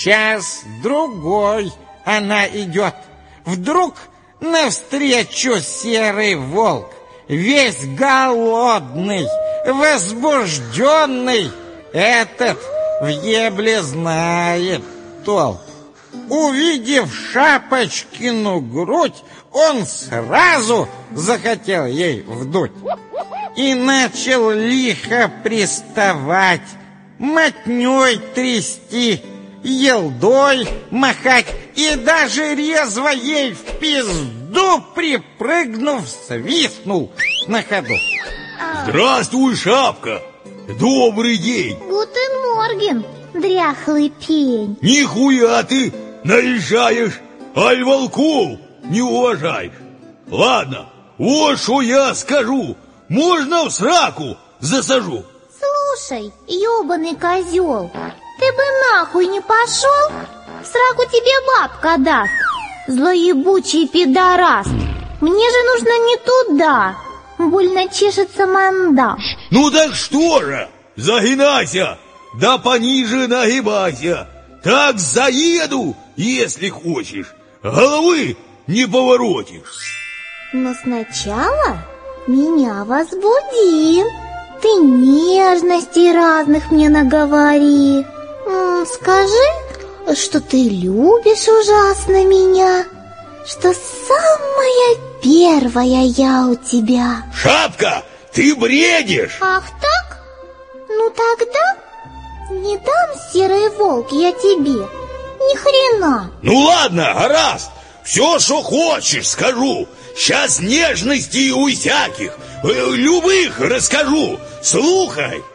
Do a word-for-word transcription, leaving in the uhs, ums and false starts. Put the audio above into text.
Час-другой она идет. Вдруг навстречу серый волк, весь голодный, возбужденный. Этот в ебле знает толк. Увидев Шапочкину грудь, он сразу захотел ей вдуть и начал лихо приставать, мотней трясти, елдой махать и даже резво ей в пизду припрыгнув, свистнул на ходу. Здравствуй, Шапка! Добрый день! Гутен морген, дряхлый пень. Нихуя ты наезжаешь, аль волков не уважаешь. Ладно, вот что я скажу. Можно в сраку засажу. Слушай, ёбаный козел, ты бы нахуй не пошел? В сраку тебе бабка даст. Злоебучий пидорас. Мне же нужно не туда. Больно чешется манда. Ну так что же, загинайся, да пониже нагибайся. Так заеду, если хочешь. Головы не поворотишь. Но сначала меня возбуди. Ты нежностей разных мне наговори. М, Скажи, что ты любишь ужасно меня, что самая первая я у тебя. Шапка, ты бредишь. Ах так? Ну тогда не дам, серый волк, я тебе ни хрена. Ну ладно, гораст. Все, что хочешь, скажу. Сейчас нежностей у всяких, э, любых расскажу. Слухай.